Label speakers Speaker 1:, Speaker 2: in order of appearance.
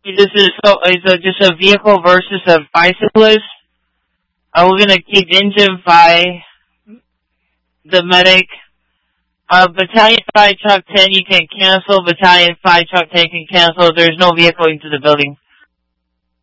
Speaker 1: This is just a vehicle versus a bicyclist. We're gonna keep engine 5, the medic. Battalion 5, Truck 10, you can cancel. Battalion 5, Truck 10 can cancel. There's no vehicle into the building.